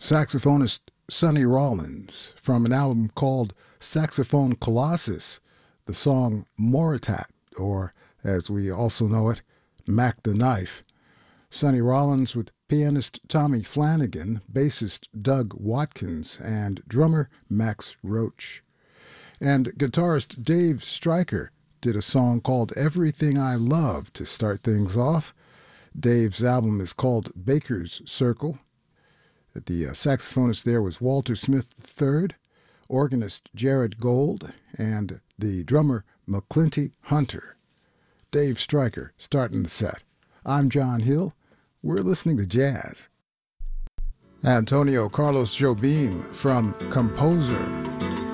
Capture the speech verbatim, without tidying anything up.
saxophonist Sonny Rollins from an album called Saxophone Colossus, the song Moritat, or as we also know it, Mac the Knife. Sonny Rollins with pianist Tommy Flanagan, bassist Doug Watkins, and drummer Max Roach. And guitarist Dave Stryker did a song called Everything I Love to start things off. Dave's album is called Baker's Circle. The uh, saxophonist there was Walter Smith the third, organist Jared Gold, and the drummer McClinty Hunter. Dave Stryker starting the set. I'm John Hill. We're listening to jazz. Antonio Carlos Jobim from Composer.